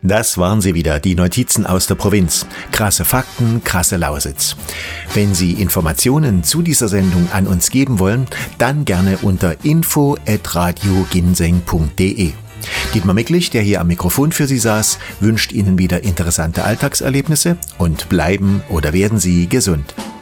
Das waren sie wieder, die Notizen aus der Provinz. Krasse Fakten, krasse Lausitz. Wenn Sie Informationen zu dieser Sendung an uns geben wollen, dann gerne unter info@radioginseng.de. Dietmar Micklich, der hier am Mikrofon für Sie saß, wünscht Ihnen wieder interessante Alltagserlebnisse und bleiben oder werden Sie gesund.